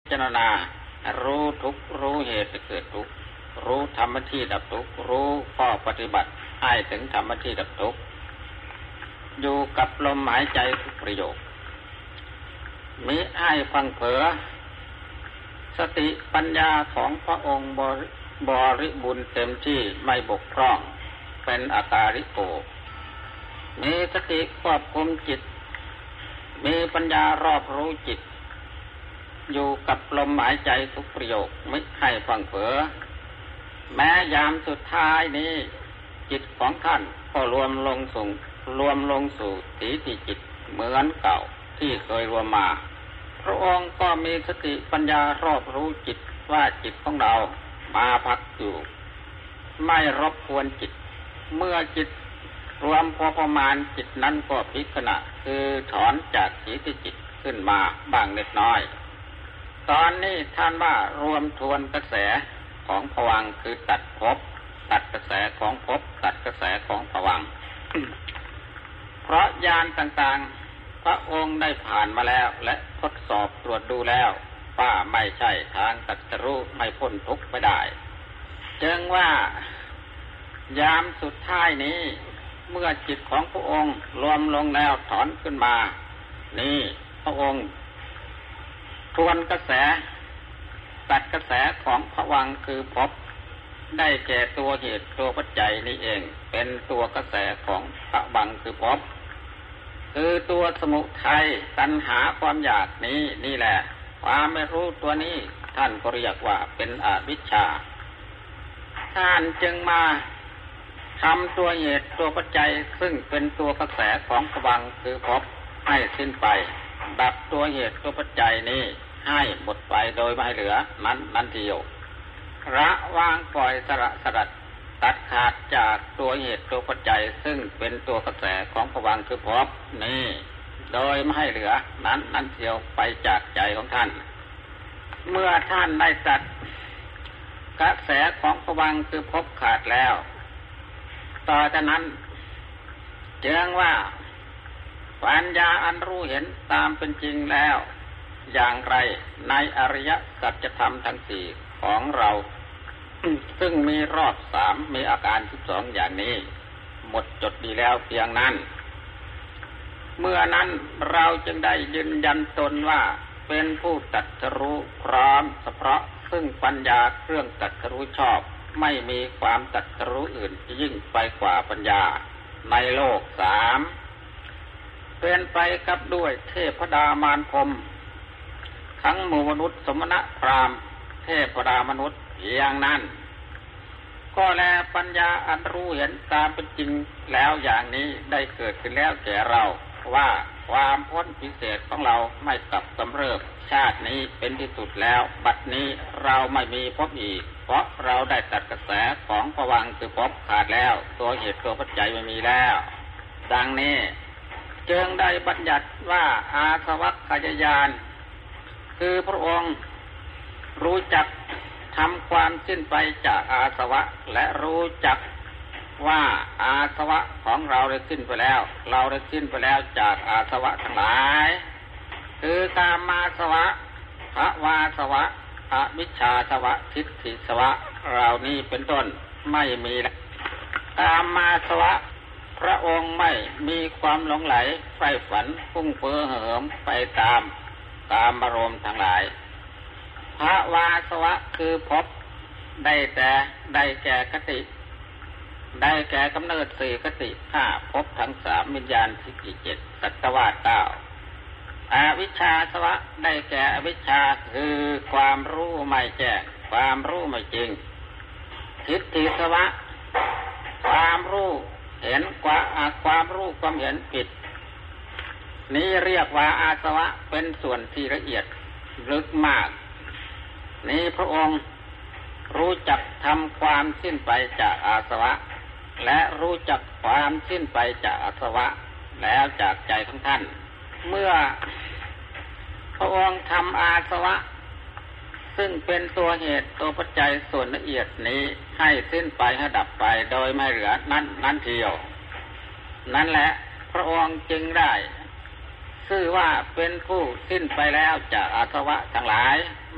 จารณารู้ทุกข์รู้เหตุเกิดทุกข์รู้ธรรมที่ดับทุกข์รู้ข้อปฏิบัติให้ถึงธรรมที่ดับทุกข์อยู่กับลมหายใจทุกประโยคมิให้ฟังเผลอสติปัญญาของพระองค์บริบูรณ์เต็มที่ไม่บกพร่องเป็นอาการิโกมีสติควบคุมจิตมีปัญญารอบรู้จิตอยู่กับลมหายใจทุกประโยคไม่ให้ฟังเผลอแม้ยามสุดท้ายนี้จิตของท่านก็รวมลงสู่สีติจิตเหมือนเก่าที่เคยรวมมาพระองค์ก็มีสติปัญญารอบรู้จิตว่าจิตของเรามาพักอยู่ไม่รบกวนจิตเมื่อจิตรวมพอประมาณจิตนั้นก็พิจารณาคือถอนจากสีติจิตขึ้นมาบ้างเล็กน้อยตอนนี้ท่านว่ารวมทวนกระแสของภวังค์คือตัดภพตัดกระแสของภพตัดกระแสของภวังค์ เพราะญาณต่างๆพระองค์ได้ผ่านมาแล้วและทดสอบตรวจดูแล้วว่าไม่ใช่ทางตรัสรู้ไม่พ้นทุกข์ไปได้จึงว่ายามสุดท้ายนี้เมื่อจิตของพระองค์รวมลงแล้วถอนขึ้นมานี่พระองค์ทวนกระแสตัดกระแสของภวังค์คือภพได้แก่ตัวเหตุตัวปัจจัยนี้เองเป็นตัวกระแสของภวังค์คือภพคือตัวสมุทัยตัณหาความอยากนี่แหละความไม่รู้ตัวนี้ท่านก็เรียกว่าเป็นอวิชชาท่านจึงมาทำตัวเหตุตัวปัจจัยซึ่งเป็นตัวกระแสของภวังค์คือภพให้สิ้นไปดับตัวเหตุตัวปัจจัยนี้ให้หมดไปโดยไม่เหลือนั้นทีเดียวระวางปล่อยสลัดตัดขาดจากตัวเหตุตัวปัจจัยซึ่งเป็นตัวกระแสของภวังค์คือภพนี่โดยไม่ให้เหลือนั้นทีเดียวไปจากใจของท่านเมื่อท่านได้ตัดกระแสของภวังค์คือภพขาดแล้วต่อจากนั้นจึงว่าปัญญาอันรู้เห็นตามเป็นจริงแล้วอย่างไรในอริยสัจธรรมทั้งสี่ของเรา ซึ่งมีรอบ3มีอาการ12อย่างนี้หมดจดดีแล้วเพียงนั้นเมื่อนั้นเราจึงได้ยืนยันตนว่าเป็นผู้ตรัสรู้พร้อมเฉพาะซึ่งปัญญาเครื่องตรัสรู้ชอบไม่มีความตรัสรู้อื่นยิ่งไปกว่าปัญญาในโลก3เป็นไปกับด้วยเทพดามารพรหมทั้งหมู่มนุษย์สมณะพราหมณ์เทพดามนุษย์อย่างนั้นก็แลปัญญาอันรู้เห็นตามเป็นจริงแล้วอย่างนี้ได้เกิดขึ้นแล้วแก่เราว่าความพ้นพิเศษของเราไม่กลับกำเริบชาตินี้เป็นที่สุดแล้วบัดนี้เราไม่มีพบอีกเพราะเราได้ตัดกระแสของภวังค์คือภพขาดแล้วตัวเหตุตัวปัจจัยไม่มีแล้วดังนี้จึงได้บัญญัติว่าอาสวัคคายญาณคือพระองค์รู้จักทำความสิ้นไปจากอาสวะและรู้จักว่าอาสวะของเราได้สิ้นไปแล้วเราได้สิ้นไปแล้วจากอาสวะทั้งหลายคือกามาสวะภวาสวะอวิชชาสวะทิฏฐิสวะเหล่านี้เป็นต้นไม่มีกามาสวะพระองค์ไม่มีความหลงไหลใฝ่ฝันฟุ้งเฟ้อเหิมไปตามอารมณ์ทั้งหลายภวาสวะคือภพได้แก่คติได้แก่กำเนิด4คติ5ภพทั้ง3วิญญาณที่7สัตวาส9อวิชชาสวะได้แก่อวิชชาคือความรู้ไม่แจ้งความรู้ไม่จริงทิฏฐิสวะความรู้เห็นความรู้ความเห็นผิดนี้เรียกว่าอาสวะเป็นส่วนที่ละเอียดลึกมากนี้พระองค์รู้จักทำความสิ้นไปจากอาสวะและรู้จักความสิ้นไปจากอาสวะแล้วจากใจของท่านเมื่อพระองค์ทำอาสวะซึ่งเป็นตัวเหตุตัวปัจจัยส่วนละเอียดนี้ให้สิ้นไปให้ดับไปโดยไม่เหลือนั้นทีเดียวนั่นแหละพระองค์จึงได้ชื่อว่าเป็นผู้สิ้นไปแล้วจากอาสวะทั้งหลาย